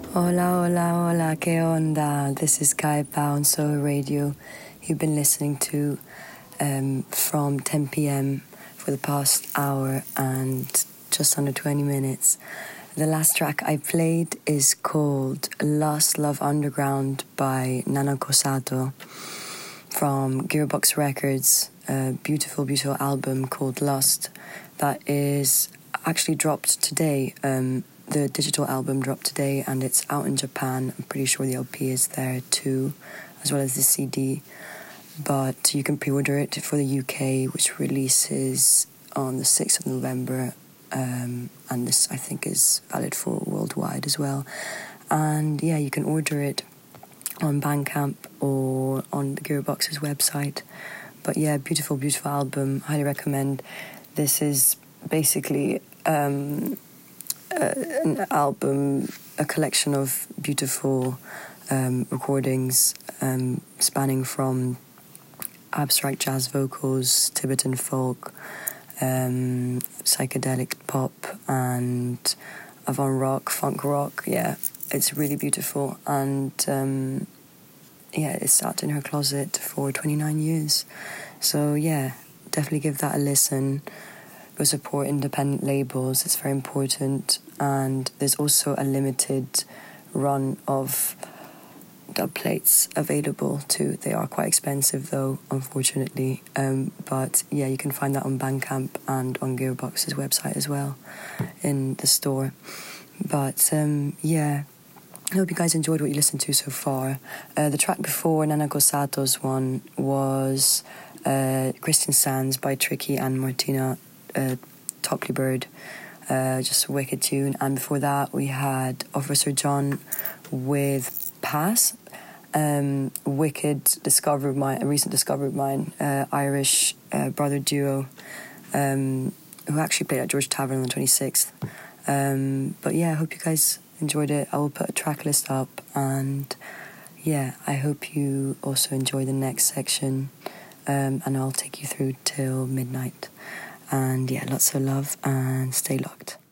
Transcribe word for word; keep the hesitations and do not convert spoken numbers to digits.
Hola, hola, hola, que onda? This is Kai Pao on Soho Radio. You've been listening to um, from ten p.m. for the past hour and just under twenty minutes. The last track I played is called Lost Love Underground by Nana Kosato from Gearbox Records, a beautiful, beautiful album called Lost that is actually dropped today. Um, the digital album dropped today and it's out in Japan. I'm pretty sure the L P is there too, as well as the C D. But you can pre-order it for the U K, which releases on the sixth of November. Um, and this, I think, is valid for worldwide as well. And yeah, you can order it on Bandcamp or on the Gearbox's website. But yeah, beautiful, beautiful album. Highly recommend. This is basically um, uh, an album, a collection of beautiful um, recordings um, spanning from abstract jazz vocals, Tibetan folk, um, psychedelic pop, and avant rock, funk rock. Yeah, it's really beautiful. And um, yeah, it sat in her closet for twenty-nine years. So yeah, definitely give that a listen. Go support independent labels, it's very important. And there's also a limited run of dub plates available too. They are quite expensive though, unfortunately. Um, but yeah, you can find that on Bandcamp and on Gearbox's website as well in the store. But um, yeah, I hope you guys enjoyed what you listened to so far. Uh, the track before Nana Kosato's one was uh, Christian Sands by Tricky and Martina uh, Tockley Bird. Uh, just a wicked tune. And before that we had Officer John with Pass. Um, wicked discovery of mine, a recent discovery of mine, uh, Irish uh, brother duo um, who actually played at George Tavern on the twenty-sixth. Um, but yeah, I hope you guys enjoyed it. I will put a track list up, and yeah, I hope you also enjoy the next section, um, and I'll take you through till midnight. And yeah, lots of love and stay locked.